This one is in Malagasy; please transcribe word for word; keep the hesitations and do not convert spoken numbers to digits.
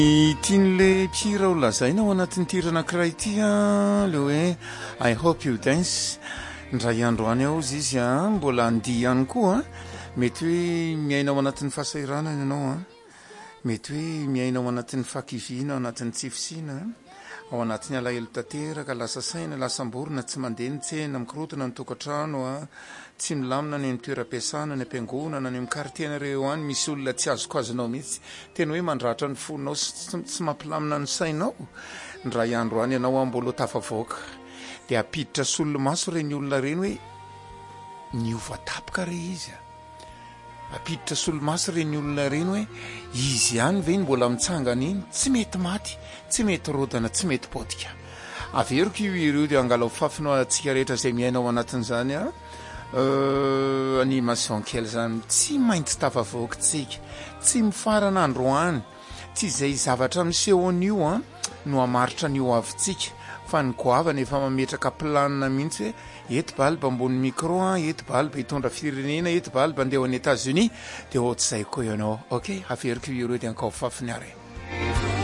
tian'le mpihira ho lazaina ao anatin'ny tirana anankiray ity a le hoe I hope you dance ndray andro any ao izy izy a mbola andia ihany koa a mety hoe miaina ao anatin'ny fahasahiranana ianao a mety hoe miaina ao anatin'ny fakiviana ao anatin'ny tsifisina ao anatin'ny alahelo tanteraka lasa saina lasa mborona tsy mandeha ny tsena mikorotana ny tokantrano a tsy milamina ny toeram-piasana ny ampiangonana ny mikaritianareo any misy olona tsy azoko azonao mihitsy tena hoe mandratra ny fonao tsy mampilamina ny sainao ndray andro any ianao ambolo tafavoaka dia apiditra solomaso reny olona reny hoe niova tapaka re izy apiditra solomaso reny olona reny hoe izy ihany ve ny mbola mitsangana iny tsy mety maty tsy mety rodana tsy mety potika averiko io ireo dia angala fafinao atsika rehetra izay miainao anatin'izany a animation kely zany tsy maintsy tafavoaka tsika tsy mifarana androany tsy izay zavatra miseho an'io a no amaritra an'io avitsika fa ny goavana efa mametraka planina mihitsy hoe eto balba ambony micro a eto balba hitondra firenena eto balba andeha ao any États-Unis dia ohatr'izay koa ianao ok averiko ireo dia ankao fafiny ary